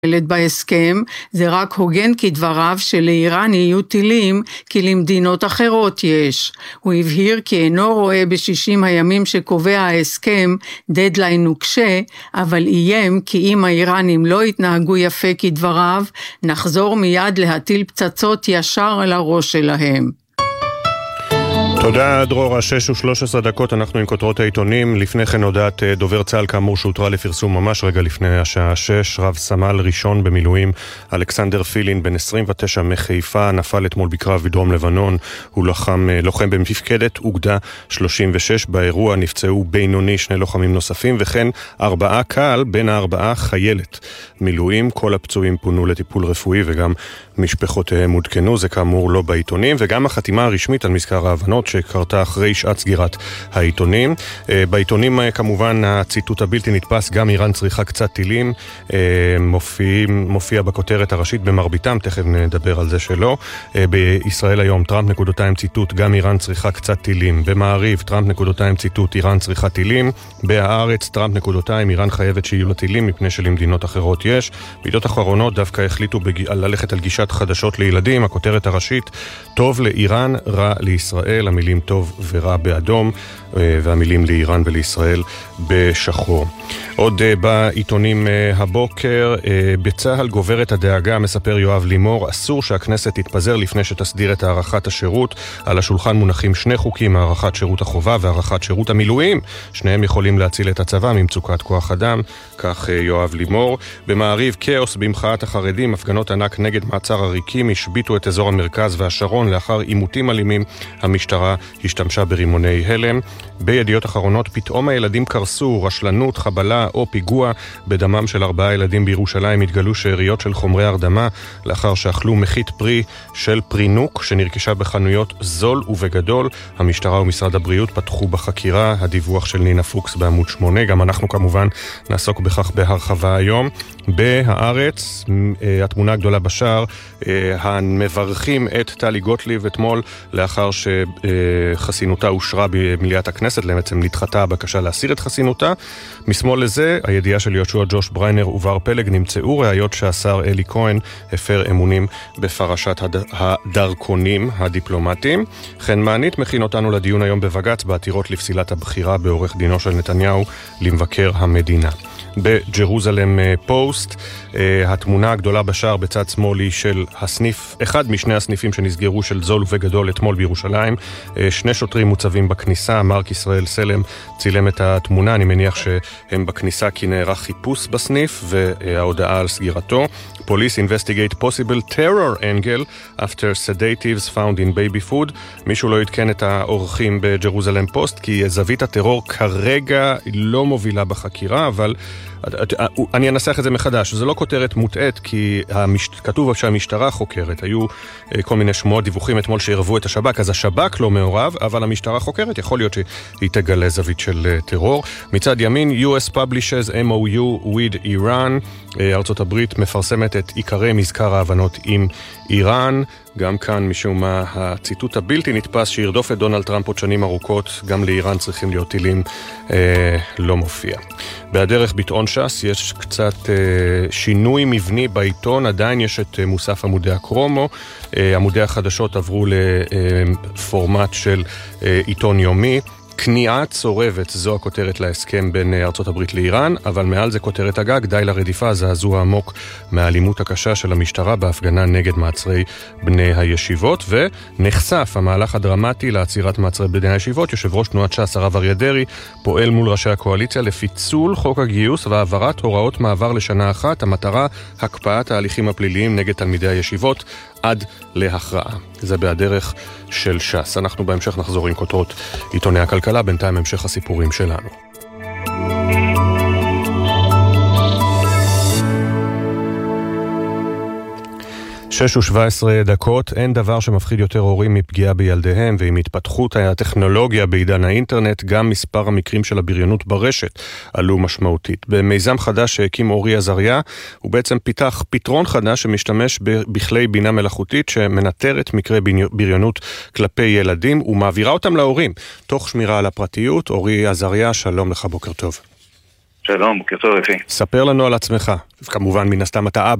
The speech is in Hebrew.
בהסכם, זה רק הוגן כדבריו שלאיראן יהיו טילים כי למדינות אחרות יש. הוא הבהיר כי אינו רואה ב-60 הימים שקובע ההסכם דדליין נוקשה, אבל איים כי אם האיראנים לא יתנהגו יפה כדבריו, נחזור מיד להטיל פצצות ישר על הראש שלהם. תודה דרור, 6:13, אנחנו עם כותרות העיתונים. לפני כן הודעת דובר צה"ל כאמור שהותרה לפרסום ממש רגע לפני השעה 6. רב סמל ראשון במילואים אלכסנדר פילין בן 29 מחיפה נפל אתמול בקרב בדרום לבנון. הוא לוחם במפקדת אוגדה 36. באירוע נפצעו בינוני 2 לוחמים נוספים וכן 4 קהל, בין 4 חיילת מילואים. כל הפצועים פונו לטיפול רפואי וגם משפחותיהם עודכנו. זה כאמור לא בעיתונים, וגם החתימה הרשמית על מזכר ההבנות שקרתה אחרי שעת סגירת העיתונים. בעיתונים כמובן הציטוט הבלתי נתפס, גם איראן צריכה קצת טילים, מופיע בכותרת הראשית במרביתם, תכף נדבר על זה שלא. בישראל היום טראמפ ציטוט, גם איראן צריכה קצת טילים. במעריב טראמפ ציטוט, איראן צריכה טילים. בהארץ טראמפ איראן חייבת שיהיו לה טילים מפני שלמדינות אחרות יש. בידיעות אחרונות דווקא החליטו ללכת על גישת חדשות לילדים. הכותרת הראשית, טוב לאיראן, רע לישראל. המילים טוב ורע באדום, והמילים לאיראן ולישראל בשחור. עוד בעיתונים הבוקר, בצהל גוברת הדאגה, מספר יואב לימור, אסור שהכנסת תתפזר לפני שתסדיר את הארכת השירות. על השולחן מונחים 2 חוקים, הארכת שירות החובה והארכת שירות המילואים. שניהם יכולים להציל את הצבא ממצוקת כוח אדם, כך יואב לימור. במעריב כאוס במחאת החרדים, הפגנות ענק נגד מעצר עריקים, השביטו את אזור המרכז והשרון לאחר עימותים אלימים. המשטרה השתמשה ברימוני הלם. בידיעות אחרונות, פתאום הילדים קרסו, רשלנות, חבלה או פיגוע. בדמם של 4 ילדים בירושלים התגלו שאריות של חומרי הרדמה לאחר שאכלו מחית פרי של פרינוק שנרכשה בחנויות זול ובגדול. המשטרה ומשרד הבריאות פתחו בחקירה. הדיווח של נינה פוקס בעמוד 8. גם אנחנו כמובן נעסוק בכך בהרחבה היום. בהארץ, התמונה הגדולה בשער, המברכים את טלי גוטליב אתמול לאחר שחסינותה אושרה במליאת הכנסת, בעצם נדחתה הבקשה להסיר את חסינותה. משמאל לזה, הידיעה של יהושע ג'וש בריינר ובר פלג, נמצאו ראיות שהשר אלי כהן הפר אמונים בפרשת הדרכונים הדיפלומטיים. חן מענית מכין אותנו לדיון היום בבג"ץ בעתירות לפסילת הבחירה בעורך דינו של נתניהו למבקר המדינה. בג'רוזלם פוסט, התמונה הגדולה בשער בצד שמאלי של הסניף, אחד משני הסניפים שנסגרו של זול ובגדול אתמול בירושלים. 2 שוטרים מוצבים בכניסה, מרק ישראל סלם צילם את התמונה, אני מניח שהם בכניסה כי נערך חיפוש בסניף וההודעה על סגירתו. Police investigate possible terror angle after sedatives found in baby food. מישהו לא יתקן את האורחים בג'רוזלם פוסט כי זווית הטרור כרגע לא מובילה בחקירה, אבל אני אנסח את זה מחדש. זה לא כותרת מוטעת כי כתוב שהמשטרה חוקרת. היו כל מיני שמועות, דיווחים אתמול שערבו את השב"כ, אז השב"כ לא מעורב, אבל המשטרה חוקרת. יכול להיות שהיא תגלה זווית של טרור. מצד ימין, US publishes MOU with Iran. ארצות הברית מפרסמת את עיקרי מזכר ההבנות עם איראן. גם כאן משום מה הציטוט הבלתי נתפס שירדוף את דונלד טראמפ עוד שנים ארוכות, גם לאיראן צריכים להיות טילים, לא מופיע. בהדרך ביטאון ש"ס יש קצת שינוי מבני בעיתון, עדיין יש את מוסף עמודי הקרומו, עמודי החדשות עברו לפורמט של עיתון יומי. כניעה צורבת, זו הכותרת להסכם בין ארצות הברית לאיראן, אבל מעל זה כותרת הגג, די לרדיפה, זעזוע עמוק מהאלימות הקשה של המשטרה בהפגנה נגד מעצרי בני הישיבות, ונחשף המהלך הדרמטי לעצירת מעצרי בני הישיבות. יושב ראש תנועת ש"ס הרב אריה דרעי פועל מול ראשי הקואליציה לפיצול חוק הגיוס והעברת הוראות מעבר לשנה אחת, המטרה הקפאת ההליכים הפליליים נגד תלמידי הישיבות עד להכרעה. זה בהדרך של ש"ס. אנחנו בהמשך נחזור עם כותרות עיתוני הכלכלה, בינתיים המשך הסיפורים שלנו. 6:17, אין דבר שמפחיד יותר הורים מפגיעה בילדיהם, ועם התפתחות הטכנולוגיה בעידן האינטרנט, גם מספר המקרים של הבריונות ברשת עלו משמעותית. במיזם חדש שהקים אורי עזריה, הוא בעצם פיתח פתרון חדש שמשתמש בכלי בינה מלאכותית שמנטרת מקרי בריונות כלפי ילדים ומעבירה אותם להורים, תוך שמירה על הפרטיות. אורי עזריה, שלום לך, בוקר טוב. שלום, בוקר טוב אפי. ספר לנו על עצמך. כמובן, מן הסתם אתה אבא.